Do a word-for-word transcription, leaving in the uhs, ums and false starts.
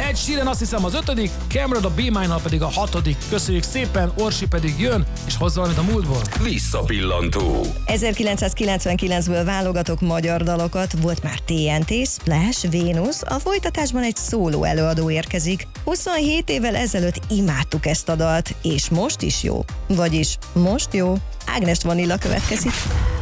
Ed Sheeran azt hiszem az ötödik, Cameron a Be Mine-nal pedig a hatodik. Köszönjük szépen, Orsi pedig jön, és hozza valamit a múltból. Visszapillantó. ezerkilencszázkilencvenkilencből válogatok magyar dalokat, volt már té en té, Splash, Venus, a folytatásban egy szóló előadó érkezik. huszonhét évvel ezelőtt imádtuk ezt a dalt, és most is jó. Vagyis most jó. Ágnes Vanilla következik.